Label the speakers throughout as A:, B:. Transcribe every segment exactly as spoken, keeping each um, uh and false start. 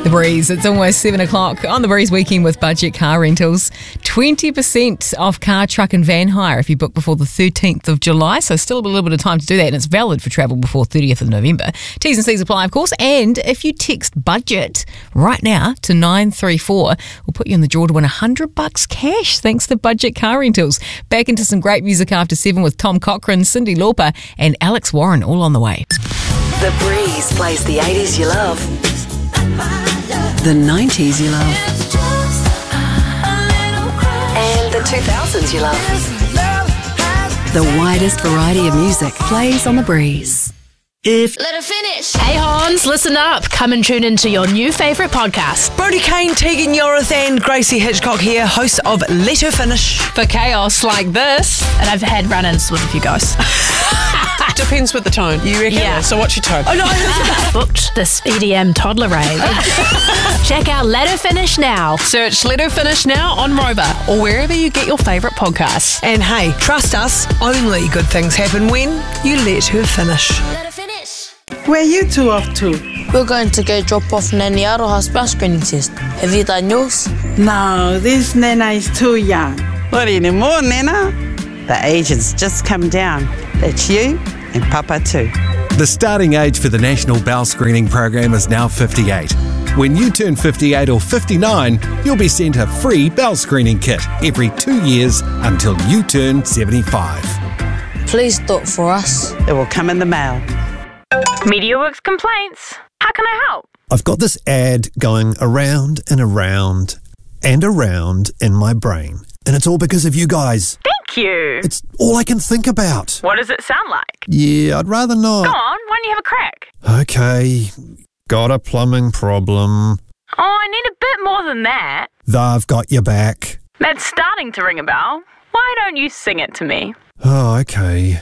A: The Breeze, it's almost seven o'clock on The Breeze weekend with Budget Car Rentals. twenty percent off car, truck and van hire if you book before the thirteenth of July. So still a little bit of time to do that, and it's valid for travel before thirtieth of November. T's and C's apply, of course. And if you text BUDGET right now to nine three four, we'll put you in the draw to win one hundred bucks cash thanks to Budget Car Rentals. Back into some great music after seven with Tom Cochrane, Cyndi Lauper and Alex Warren, all on the way.
B: The Breeze plays the eighties you love, the nineties you love, and the two thousands you love. The widest variety of music plays on The Breeze.
C: If Let her finish.
D: Hey Hans, listen up. Come and tune into your new favourite podcast.
E: Brody Kane, Tegan Yorith and Gracie Hitchcock here, hosts of Let Her Finish.
D: For chaos like this. And I've had run-ins with a few guys.
E: Depends with the tone. You reckon?
D: Yeah.
E: So what's your tone?
D: Oh no, I booked this E D M toddler rave. Check out Let Her Finish now.
E: Search Let Her Finish now on Rover or wherever you get your favourite podcasts. And hey, trust us, only good things happen when you let her finish.
C: Let her finish.
F: Where you two off to?
G: We're going to go drop off Nanny Aroha's bus screening test. Have you done yours?
F: No, this Nana is too young.
H: Not anymore, Nana. The age has just come down. That's you and Papa too.
I: The starting age for the National Bowel Screening Program is now fifty-eight. When you turn fifty-eight or fifty-nine, you'll be sent a free bowel screening kit every two years until you turn seventy-five.
G: Please do it for us.
H: It will come in the mail.
D: MediaWorks complaints. How can I help?
J: I've got this ad going around and around and around in my brain. And it's all because of you guys.
D: Thank you.
J: It's all I can think about.
D: What does it sound like?
J: Yeah, I'd rather not.
D: Go on, why don't you have a crack?
J: Okay, got a plumbing problem.
D: Oh, I need a bit more than that.
J: They've got your back.
D: That's starting to ring a bell. Why don't you sing it to me?
J: Oh, okay.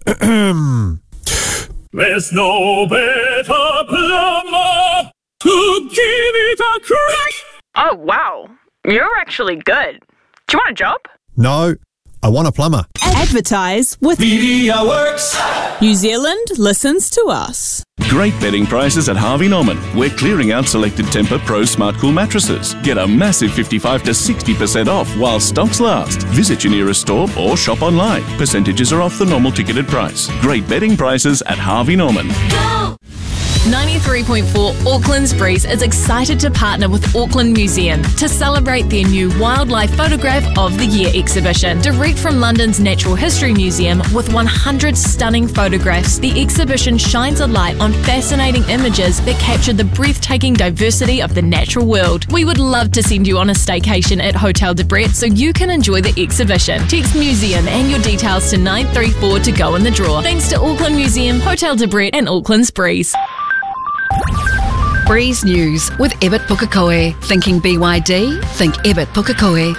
K: There's no better plumber to give it a crack.
D: Oh, wow. You're actually good. Do you want a job?
J: No, I want a plumber.
L: Advertise with
K: MediaWorks.
L: New Zealand listens to us.
M: Great bedding prices at Harvey Norman. We're clearing out selected Tempur Pro Smart Cool mattresses. Get a massive fifty-five to sixty percent off while stocks last. Visit your nearest store or shop online. Percentages are off the normal ticketed price. Great bedding prices at Harvey Norman.
D: Go! ninety-three point four Auckland's Breeze is excited to partner with Auckland Museum to celebrate their new Wildlife Photograph of the Year exhibition. Direct from London's Natural History Museum with one hundred stunning photographs, the exhibition shines a light on fascinating images that capture the breathtaking diversity of the natural world. We would love to send you on a staycation at Hotel de Brett so you can enjoy the exhibition. Text Museum and your details to nine three four to go in the draw. Thanks to Auckland Museum, Hotel de Brett and Auckland's Breeze.
B: Breeze News with Ebert Pukekohe. Thinking B Y D? Think Ebert Pukekohe.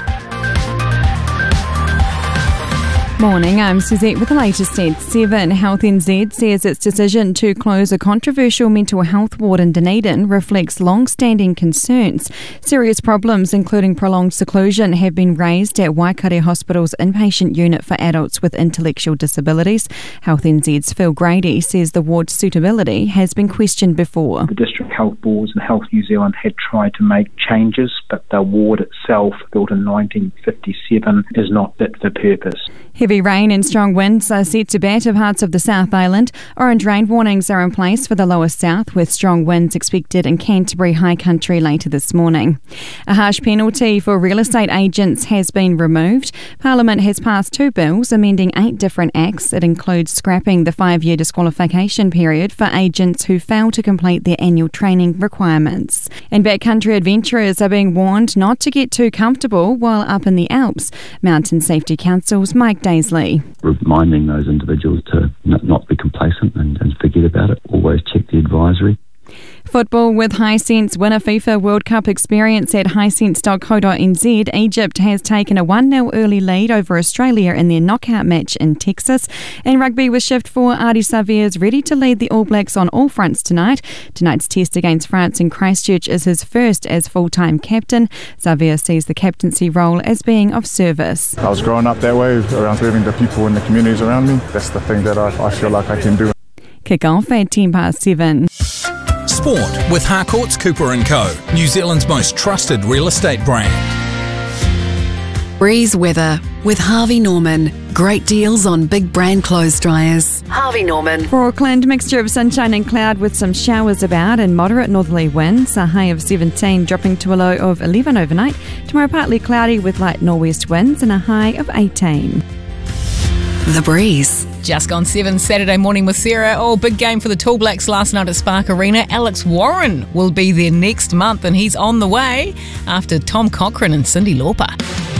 N: Morning, I'm Suzette with the latest at seven. Health N Z says its decision to close a controversial mental health ward in Dunedin reflects long-standing concerns. Serious problems, including prolonged seclusion, have been raised at Waikato Hospital's inpatient unit for adults with intellectual disabilities. Health N Z's Phil Grady says the ward's suitability has been questioned before.
O: The District Health Boards and Health New Zealand had tried to make changes, but the ward itself, built in nineteen fifty-seven, is not fit for purpose.
N: Heavy rain and strong winds are set to batter parts of the South Island. Orange rain warnings are in place for the lower south, with strong winds expected in Canterbury High Country later this morning. A harsh penalty for real estate agents has been removed. Parliament has passed two bills amending eight different acts. It includes scrapping the five-year disqualification period for agents who fail to complete their annual training requirements. And backcountry adventurers are being warned not to get too comfortable while up in the Alps. Mountain Safety Council's Mike Daisley.
P: Reminding those individuals to not, not be complacent and, and forget about it. Always check the advisory.
N: Football with Hisense win a FIFA World Cup experience at hisense dot co dot n z. Egypt has taken a one nil early lead over Australia in their knockout match in Texas. And rugby with shift four, Ardie Savea is ready to lead the All Blacks on all fronts tonight. Tonight's test against France in Christchurch is his first as full-time captain. Savea sees the captaincy role as being of service.
Q: I was growing up that way, around serving the people in the communities around me. That's the thing that I, I feel like I can do.
N: Kick off at ten past seven.
R: Sport with Harcourts Cooper and Co, New Zealand's most trusted real estate brand.
B: Breeze weather with Harvey Norman. Great deals on big brand clothes dryers. Harvey Norman.
N: For Auckland, mixture of sunshine and cloud with some showers about and moderate northerly winds. A high of seventeen, dropping to a low of eleven overnight. Tomorrow partly cloudy with light nor'west winds and a high of eighteen.
B: The Breeze.
A: Just gone seven Saturday morning with Sarah. Oh, big game for the Tall Blacks last night at Spark Arena. Alex Warren will be there next month and he's on the way after Tom Cochrane and Cyndi Lauper.